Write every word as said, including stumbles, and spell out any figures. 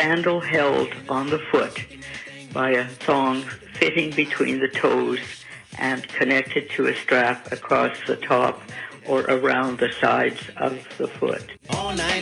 sandal held on the foot by a thong fitting between the toes and connected to a strap across the top or around the sides of the foot. All night